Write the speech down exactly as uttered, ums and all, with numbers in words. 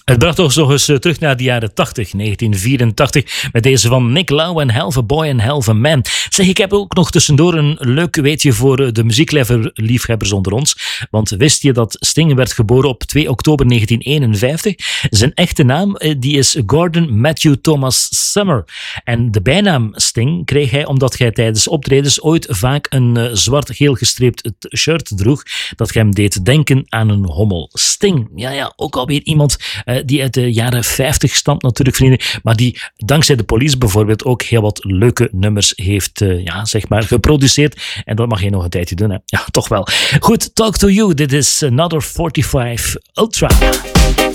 Het bracht ons nog eens terug naar de jaren tachtig, negentien vierentachtig, met deze van Nick Lowe en Half a Boy and Half a Man. Zeg, ik heb ook nog tussendoor een leuk weetje voor de muziekliefhebbers onder ons. Want wist je dat Sting werd geboren op twee oktober negentien eenenvijftig? Zijn echte naam die is Gordon Matthew Thomas Summer. En de bijnaam Sting kreeg hij omdat hij tijdens optredens ooit vaak een zwart-geel gestreept shirt droeg dat hem deed denken aan een hommel. Sting, ja ja, ook alweer iemand uh, die uit de jaren vijftig stamt natuurlijk, vrienden, maar die dankzij de Police bijvoorbeeld ook heel wat leuke nummers heeft uh, ja, zeg maar geproduceerd. En dat mag je nog een tijdje doen, hè? Ja, toch wel. Goed, Talk to You, dit is Another forty-five Ultra.